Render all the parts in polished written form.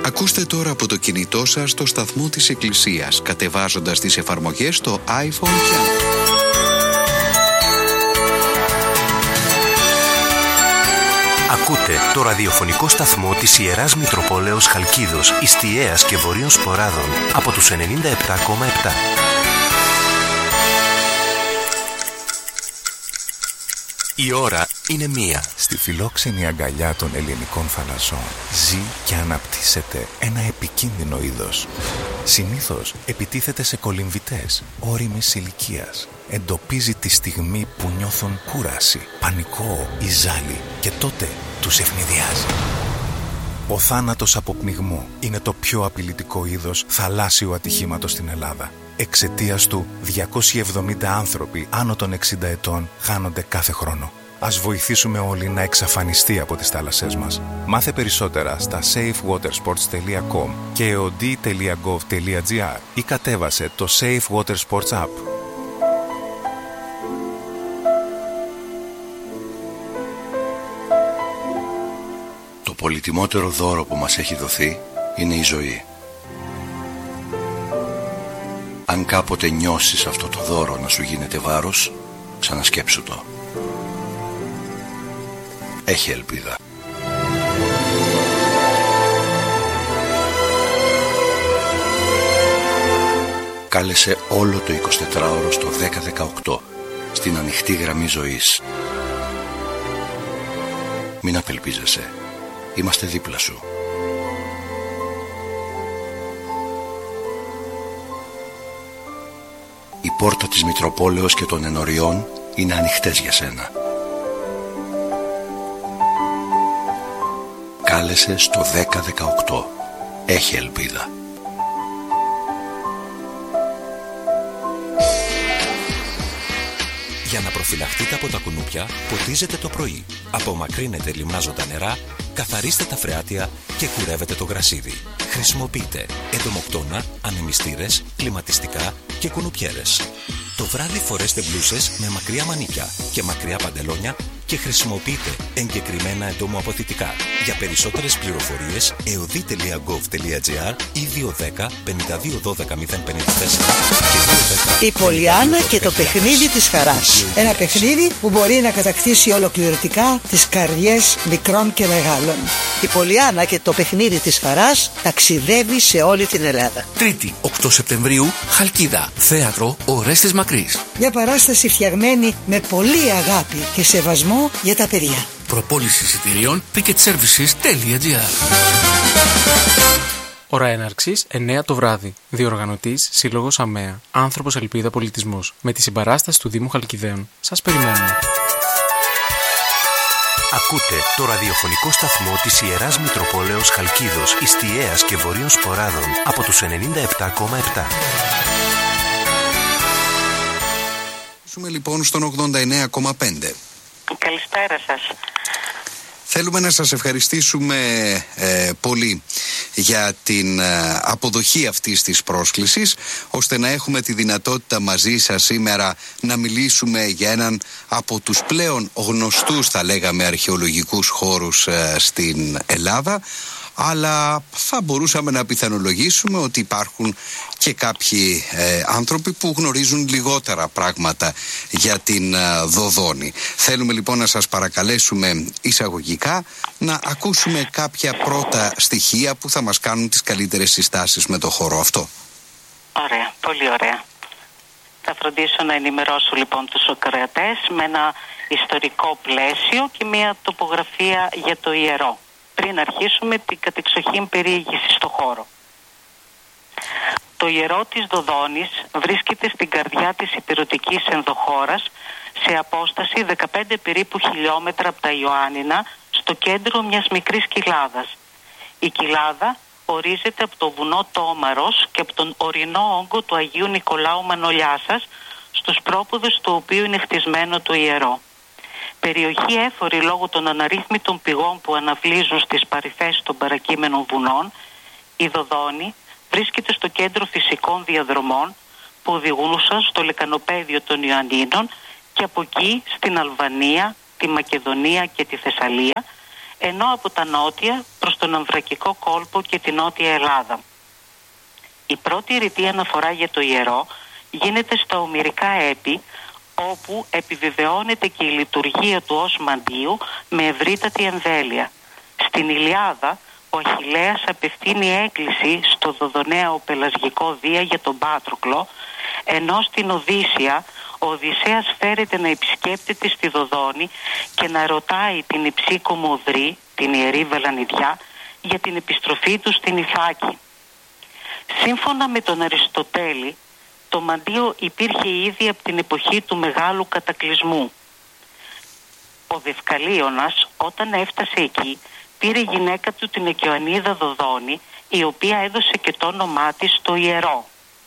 Ακούστε τώρα από το κινητό σας το σταθμό της Εκκλησίας, κατεβάζοντας τις εφαρμογές στο iPhone και Ακούτε το ραδιοφωνικό σταθμό της Ιεράς Μητροπόλεως Χαλκίδος, Ιστιαίας και Βορείων Σποράδων από τους 97,7. Η ώρα είναι 1. Στη φιλόξενη αγκαλιά των ελληνικών θαλασσών ζει και αναπτύσσεται ένα επικίνδυνο είδος. Συνήθως επιτίθεται σε κολυμβητές ώριμης ηλικίας. Εντοπίζει τη στιγμή που νιώθουν κούραση, πανικό ή ζάλι και τότε τους ευνηδιάζει. Ο θάνατος από πνιγμό είναι το πιο απειλητικό είδος θαλάσσιου ατυχήματος στην Ελλάδα. Εξαιτίας του, 270 άνθρωποι άνω των 60 ετών χάνονται κάθε χρόνο. Ας βοηθήσουμε όλοι να εξαφανιστεί από τις θάλασσές μας. Μάθε περισσότερα στα safewatersports.com και eod.gov.gr ή κατέβασε το Safe Water Sports App. Το πολυτιμότερο δώρο που μας έχει δοθεί είναι η ζωή. Αν κάποτε νιώσεις αυτό το δώρο να σου γίνεται βάρος, ξανασκέψου το. Έχει ελπίδα. Κάλεσε όλο το 24ωρο στο 1018 στην ανοιχτή γραμμή ζωής. Μην απελπίζεσαι. Είμαστε δίπλα σου. Η πόρτα της Μητροπόλεως και των Ενωριών είναι ανοιχτές για σένα. Κάλεσε στο 1018. Έχει ελπίδα. Για να προφυλαχτείτε από τα κουνούπια, ποτίζετε το πρωί. Απομακρύνετε λιμνάζοντα νερά, καθαρίστε τα φρεάτια και κουρεύετε το γρασίδι. Χρησιμοποιείτε εντομοκτώνα, ανεμιστήρες, κλιματιστικά και κουνουπιέρες. Το βράδυ φορέστε μπλούσες με μακριά μανίκια και μακριά παντελόνια και χρησιμοποιείτε εγκεκριμένα εντομοαποθητικά. Για περισσότερες πληροφορίες, eod.gov.gr ή 210 52 12 054 και 210. Η Πολιάννα και το παιχνίδι της χαράς. Ένα παιχνίδι που μπορεί να κατακτήσει ολοκληρωτικά τις καρδιές μικρών και μεγάλων. Η Πολιάννα και το παιχνίδι της χαράς ταξιδεύει σε όλη την Ελλάδα. Τρίτη, 8 Σεπτεμβρίου, Χαλκίδα, θέατρο Ορέστης Μακρύς. Μια παράσταση φτιαγμένη με πολύ αγάπη και σεβασμό για τα παιδιά. Προπόληση εισιτηρίων ticketservices.gr. Ώρα έναρξης 9 το βράδυ. Διοργανωτής Σύλλογος ΑΜΕΑ. Άνθρωπος Ελπίδα Πολιτισμός. Με τη συμπαράσταση του Δήμου Χαλκιδαίων. Σας περιμένουμε. Ακούτε το ραδιοφωνικό σταθμό της Ιεράς Μητροπόλεως Χαλκίδος, Ιστιαίας και Βορείων Σποράδων από τους 97,7. Ζούμε λοιπόν στον 89,5. Καλησπέρα σας. Θέλουμε να σας ευχαριστήσουμε πολύ για την αποδοχή αυτής της πρόσκλησης, ώστε να έχουμε τη δυνατότητα μαζί σας σήμερα να μιλήσουμε για έναν από τους πλέον γνωστούς, θα λέγαμε, αρχαιολογικούς χώρους στην Ελλάδα, αλλά θα μπορούσαμε να πιθανολογήσουμε ότι υπάρχουν και κάποιοι άνθρωποι που γνωρίζουν λιγότερα πράγματα για την Δοδόνη. Θέλουμε λοιπόν να σας παρακαλέσουμε εισαγωγικά να ακούσουμε κάποια πρώτα στοιχεία που θα μας κάνουν τις καλύτερες συστάσεις με το χώρο αυτό. Ωραία, πολύ ωραία. Θα φροντίσω να ενημερώσω λοιπόν τους ακροατές με ένα ιστορικό πλαίσιο και μια τοπογραφία για το ιερό, πριν αρχίσουμε την κατεξοχήν περιήγηση στο χώρο. Το ιερό της Δοδόνης βρίσκεται στην καρδιά της ηπειρωτικής ενδοχώρας, σε απόσταση 15 περίπου χιλιόμετρα από τα Ιωάννινα, στο κέντρο μιας μικρής κοιλάδας. Η κοιλάδα ορίζεται από το βουνό Τόμαρος και από τον ορεινό όγκο του Αγίου Νικολάου Μανολιάσας, στους πρόποδες του οποίου είναι χτισμένο το ιερό. Περιοχή έφορη λόγω των αναρρύθμιτων πηγών που αναβλύζουν στις παρυφές των παρακείμενων βουνών, η Δοδόνη βρίσκεται στο κέντρο φυσικών διαδρομών που οδηγούσαν στο λεκανοπέδιο των Ιωαννίνων και από εκεί στην Αλβανία, τη Μακεδονία και τη Θεσσαλία, ενώ από τα νότια προς τον Αμβρακικό κόλπο και την Νότια Ελλάδα. Η πρώτη ρητή αναφορά για το ιερό γίνεται στα Ομηρικά έπι, όπου επιβεβαιώνεται και η λειτουργία του ως μαντίου με ευρύτατη εμβέλεια. Στην Ηλιάδα, ο Αχιλλέας απευθύνει έκκληση στο Δοδοναίο πελασγικό Δία για τον Πάτροκλο, ενώ στην Οδύσσια ο Οδυσσέας φέρεται να επισκέπτεται στη Δοδόνη και να ρωτάει την υψή Κομοδρή, την ιερή Βελανιδιά, για την επιστροφή του στην Ιθάκη. Σύμφωνα με τον Αριστοτέλη, το μαντίο υπήρχε ήδη από την εποχή του Μεγάλου Κατακλυσμού. Ο Δευκαλίωνας, όταν έφτασε εκεί, πήρε γυναίκα του την Εκιοανίδα Δοδόνη, η οποία έδωσε και το όνομά της στο ιερό.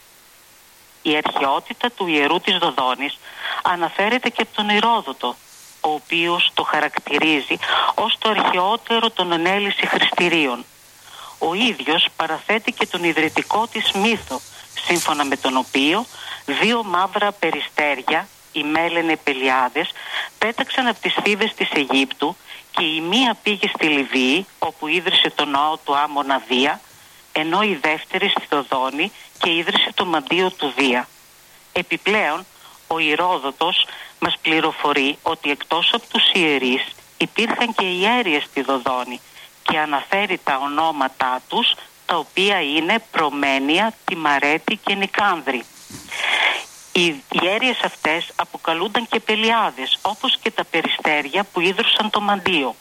Η αρχαιότητα του ιερού της Δοδόνης αναφέρεται και από τον Ηρόδοτο, ο οποίος το χαρακτηρίζει ως το αρχαιότερο των ανέλυση χριστηρίων. Ο ίδιος παραθέτει και τον ιδρυτικό της μύθο, σύμφωνα με τον οποίο 2 μαύρα περιστέρια, οι Μέλαινε Πελιάδες, πέταξαν από τις θύβες της Αιγύπτου και η μία πήγε στη Λιβύη, όπου ίδρυσε το ναό του Άμμονα Δία, ενώ η δεύτερη στη Δοδόνη και ίδρυσε το μαντίο του Δία. Επιπλέον, ο Ηρόδοτος μας πληροφορεί ότι εκτός από τους ιερείς υπήρχαν και ιέρειες στη Δοδόνη και αναφέρει τα ονόματά τους, τα οποία είναι Προμένια, Τιμαρέτη και Νικάνδρη. Οι ιέρειες αυτές αποκαλούνταν και Πελιάδες, όπως και τα περιστέρια που ίδρυσαν το μαντίο.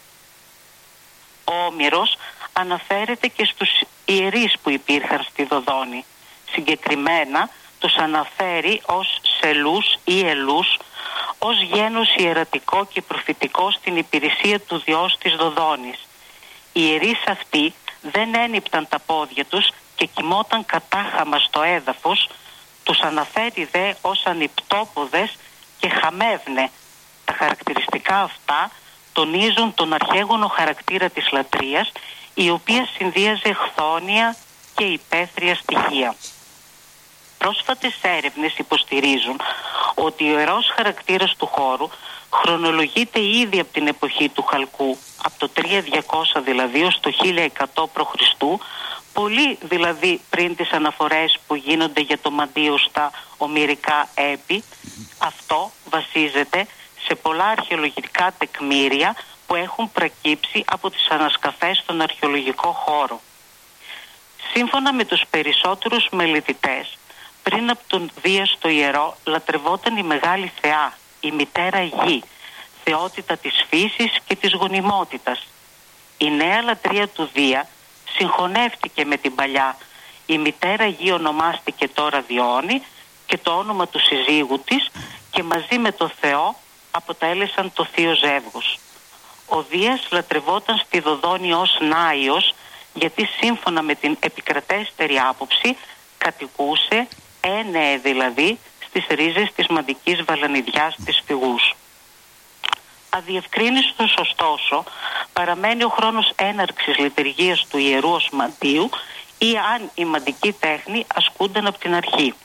Ο Όμηρος αναφέρεται και στους ιερείς που υπήρχαν στη Δοδόνη. Συγκεκριμένα τους αναφέρει ως Σελούς ή Ελούς, ως γένος ιερατικό και προφητικό στην υπηρεσία του Διός της Δοδόνης. Οι ιερείς αυτοί δεν ένυπταν τα πόδια τους και κοιμόταν κατάχαμα στο έδαφος, τους αναφέρει δε ως ανυπτόποδες και χαμεύνε. Τα χαρακτηριστικά αυτά τονίζουν τον αρχαίγονο χαρακτήρα της λατρείας, η οποία συνδύαζε χθόνια και υπαίθρια στοιχεία. Πρόσφατες έρευνες υποστηρίζουν ότι ο ιερός χαρακτήρας του χώρου χρονολογείται ήδη από την εποχή του Χαλκού, από το 3200 δηλαδή ως το 1100 π.Χ., πολύ δηλαδή πριν τις αναφορές που γίνονται για το μαντίο στα Ομηρικά έπι. Αυτό βασίζεται σε πολλά αρχαιολογικά τεκμήρια που έχουν προκύψει από τις ανασκαφές στον αρχαιολογικό χώρο. Σύμφωνα με τους περισσότερους μελετητές, πριν από τον Δία στο ιερό λατρευόταν η Μεγάλη Θεά, η Μητέρα Γη, θεότητα της φύσης και της γονιμότητας. Η νέα λατρεία του Δία συγχωνεύτηκε με την παλιά. Η Μητέρα Γη ονομάστηκε τώρα Διόνη και το όνομα του συζύγου της, και μαζί με το Θεό αποτέλεσαν το Θείο Ζεύγος. Ο Δίας λατρευόταν στη Δοδόνη ως Νάιος, γιατί σύμφωνα με την επικρατέστερη άποψη κατοικούσε, ένεε δηλαδή, στις ρίζες της μαντικής Βαλανιδιάς της Φυγούς. Αδιευκρίνιστος ωστόσο παραμένει ο χρόνος έναρξης λειτουργίας του ιερού ως μαντίου ή αν η μαντική τέχνη ασκούνταν από την αρχή.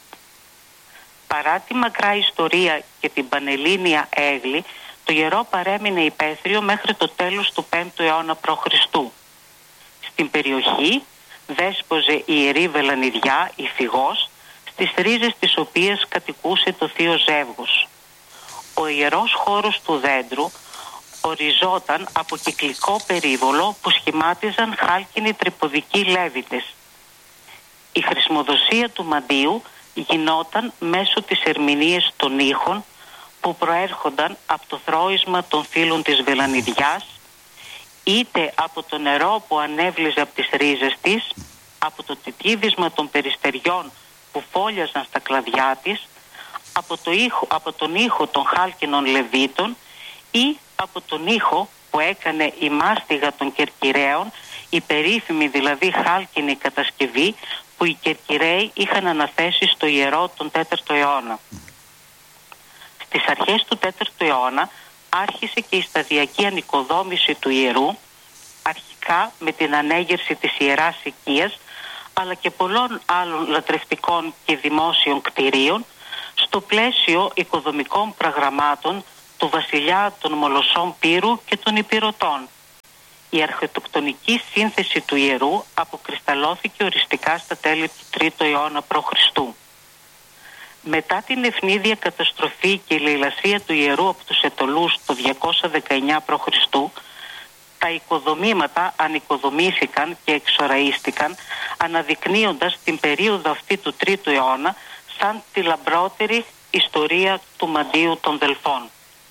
Παρά τη μακρά ιστορία και την πανελλήνια έγλη, το ιερό παρέμεινε υπαίθριο μέχρι το τέλος του 5ου αιώνα π.Χ. Στην περιοχή δέσποζε η ιερή Βελανιδιά, η Φυγός, στις ρίζες της οποίας κατοικούσε το Θείο Ζεύγος. Ο ιερός χώρος του δέντρου οριζόταν από κυκλικό περίβολο που σχημάτιζαν χάλκινοι τρυποδικοί λέβητες. Η χρησμοδοσία του μαντίου γινόταν μέσω της ερμηνείας των ήχων που προέρχονταν από το θρώισμα των φύλων της Βελανιδιάς, είτε από το νερό που ανέβλυζε από τις ρίζες της, από το τιτίδισμα των περιστεριών που φόλιαζαν στα κλαδιά της, από τον ήχο των χάλκινων λεβίτων ή από τον ήχο που έκανε η μάστιγα των Κερκυραίων, η περίφημη δηλαδή χάλκινη κατασκευή που οι Κερκυραίοι είχαν αναθέσει στο ιερό τον 4ο αιώνα. Στις αρχές του 4ου αιώνα άρχισε και η σταδιακή ανοικοδόμηση του ιερού, αρχικά με την ανέγερση της Ιεράς Οικίας, αλλά και πολλών άλλων λατρευτικών και δημόσιων κτηρίων, στο πλαίσιο οικοδομικών προγραμμάτων του βασιλιά των Μολοσσών Πύρου και των Υπηρωτών. Η αρχιτεκτονική σύνθεση του ιερού αποκρισταλώθηκε οριστικά στα τέλη του 3ου αιώνα π.Χ. Μετά την ευνίδια καταστροφή και η λαιλασία του ιερού από τους Αιτωλούς το 219 π.Χ., τα οικοδομήματα ανοικοδομήθηκαν και εξοραίστηκαν, αναδεικνύοντας την περίοδο αυτή του 3ου αιώνα σαν τη λαμπρότερη ιστορία του μαντείου των Δελφών.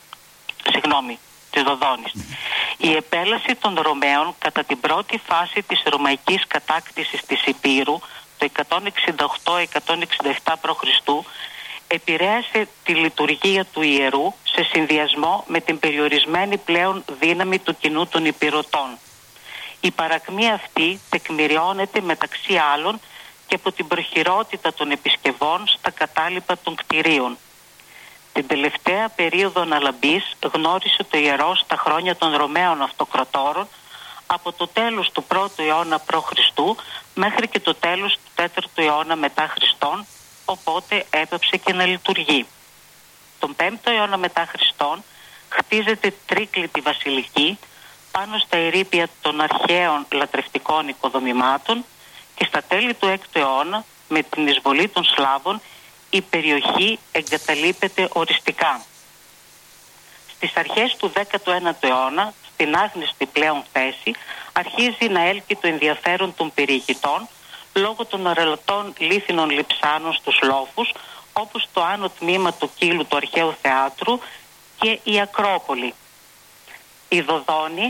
Της Δοδόνης. Η επέλαση των Ρωμαίων κατά την πρώτη φάση της ρωμαϊκής κατάκτησης της Υπήρου το 168-167 π.Χ. επηρέασε τη λειτουργία του ιερού σε συνδυασμό με την περιορισμένη πλέον δύναμη του κοινού των Υπηρωτών. Η παρακμή αυτή τεκμηριώνεται μεταξύ άλλων και από την προχειρότητα των επισκευών στα κατάλοιπα των κτηρίων. Την τελευταία περίοδο αναλαμπής γνώρισε το ιερό στα χρόνια των Ρωμαίων Αυτοκρατόρων από το τέλος του 1ου αιώνα π.Χ. μέχρι και το τέλος του 4ου αιώνα μετά Χριστόν, οπότε έπαψε και να λειτουργεί. Τον 5ο αιώνα μετά Χριστόν χτίζεται τρίκλητη βασιλική πάνω στα ερείπια των αρχαίων λατρευτικών οικοδομημάτων και στα τέλη του 6ου αιώνα με την εισβολή των Σλάβων η περιοχή εγκαταλείπεται οριστικά. Στις αρχές του 19ου αιώνα, στην άγνωστη πλέον θέση, αρχίζει να έλκει το ενδιαφέρον των περιηγητών λόγω των αρελατών λίθινων λειψάνων στους λόφους, όπως το άνω τμήμα του κύλου του αρχαίου θεάτρου και η Ακρόπολη. Η Δοδόνη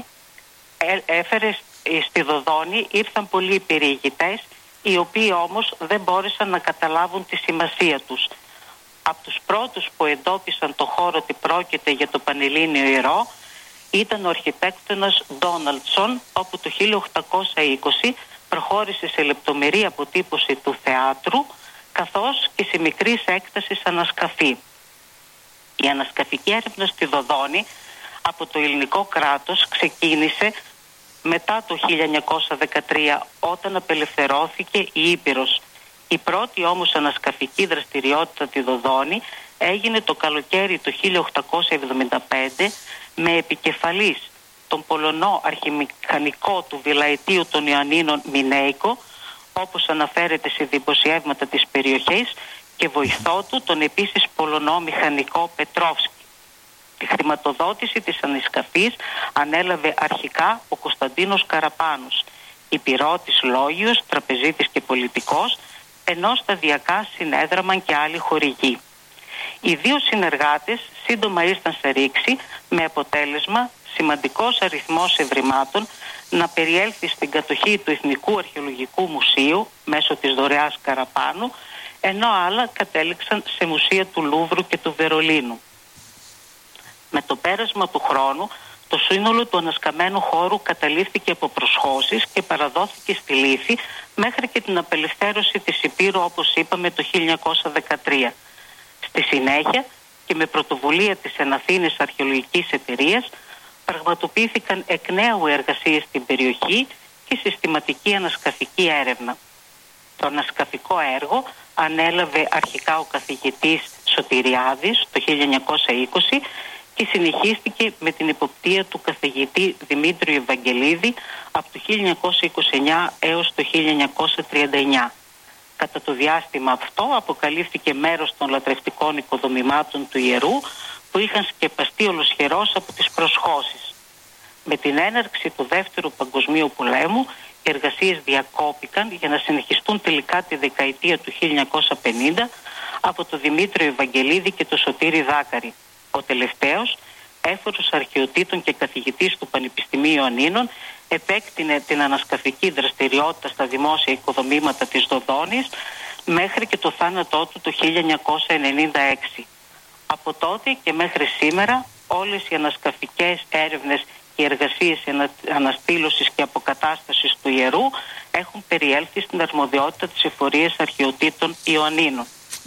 στη Δοδόνη ήρθαν πολλοί περιηγητές, οι οποίοι όμως δεν μπόρεσαν να καταλάβουν τη σημασία τους. Από τους πρώτους που εντόπισαν το χώρο ότι πρόκειται για το Πανελλήνιο Ιερό ήταν ο αρχιτέκτονας Ντόναλτσον, όπου το 1820 προχώρησε σε λεπτομερή αποτύπωση του θεάτρου καθώς και σε μικρής έκτασης ανασκαφή. Η ανασκαφική έρευνα στη Δοδόνη από το ελληνικό κράτος ξεκίνησε μετά το 1913 όταν απελευθερώθηκε η Ήπειρος. Η πρώτη όμως ανασκαφική δραστηριότητα τη Δοδόνη έγινε το καλοκαίρι του 1875 με επικεφαλής τον Πολωνό αρχιμηχανικό του Βιλαετίου των Ιωαννίνων Μινέικο, όπως αναφέρεται σε δημοσιεύματα της περιοχής, και βοηθό του τον επίσης Πολωνό μηχανικό Πετρόφσκι. Τη χρηματοδότηση της ανασκαφής ανέλαβε αρχικά ο Κωνσταντίνος Καραπάνος, υπηρώτης λόγιος, τραπεζίτης και πολιτικός, ενώ σταδιακά συνέδραμαν και άλλοι χορηγοί. Οι δύο συνεργάτες σύντομα ήρθαν σε ρήξη με αποτέλεσμα σημαντικός αριθμός ευρημάτων να περιέλθει στην κατοχή του Εθνικού Αρχαιολογικού Μουσείου μέσω της δωρεάς Καραπάνου, ενώ άλλα κατέληξαν σε μουσεία του Λούβρου και του Βερολίνου. Με το πέρασμα του χρόνου, το σύνολο του ανασκαμμένου χώρου καταλήφθηκε από προσχώσεις και παραδόθηκε στη Λύθη μέχρι και την απελευθέρωση της Υπήρου, όπως είπαμε, το 1913. Στη συνέχεια και με πρωτοβουλία της Εναθήνης Αρχαιολογικής Εταιρείας πραγματοποιήθηκαν εκ νέου εργασίες στην περιοχή και συστηματική ανασκαφική έρευνα. Το ανασκαφικό έργο ανέλαβε αρχικά ο καθηγητής Σωτηριάδης το 1920 και συνεχίστηκε με την εποπτεία του καθηγητή Δημήτριου Ευαγγελίδη από το 1929 έως το 1939. Κατά το διάστημα αυτό αποκαλύφθηκε μέρος των λατρευτικών οικοδομημάτων του ιερού που είχαν σκεπαστεί ολοσχερώς από τις προσχώσεις. Με την έναρξη του Δεύτερου Παγκοσμίου Πολέμου οι εργασίες διακόπηκαν για να συνεχιστούν τελικά τη δεκαετία του 1950 από τον Δημήτριο Ευαγγελίδη και τον Σωτήρη Δάκαρη. Ο τελευταίος, έφορος αρχαιοτήτων και καθηγητής του Πανεπιστημίου Ιωαννίνων, επέκτηνε την ανασκαφική δραστηριότητα στα δημόσια οικοδομήματα της Δοδόνης μέχρι και το θάνατό του το 1996. Από τότε και μέχρι σήμερα όλες οι ανασκαφικές έρευνες και οι εργασίες αναστήλωσης και αποκατάστασης του ιερού έχουν περιέλθει στην αρμοδιότητα της Εφορίας Αρχαιοτήτων Ιωαννίνων.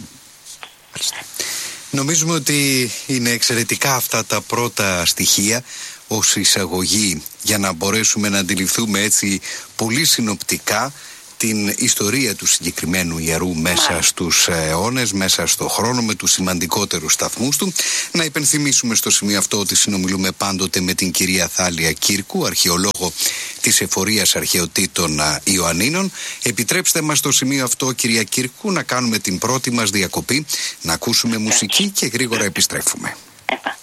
Νομίζουμε ότι είναι εξαιρετικά αυτά τα πρώτα στοιχεία ως εισαγωγή για να μπορέσουμε να αντιληφθούμε έτσι πολύ συνοπτικά την ιστορία του συγκεκριμένου ιερού μέσα στους αιώνες, μέσα στο χρόνο, με τους σημαντικότερους σταθμούς του. Να υπενθυμίσουμε στο σημείο αυτό ότι συνομιλούμε πάντοτε με την κυρία Θάλια Κύρκου, αρχαιολόγο της Εφορίας Αρχαιοτήτων Ιωαννίνων. Επιτρέψτε μας στο σημείο αυτό, κυρία Κύρκου, να κάνουμε την πρώτη μας διακοπή, να ακούσουμε μουσική και γρήγορα επιστρέφουμε.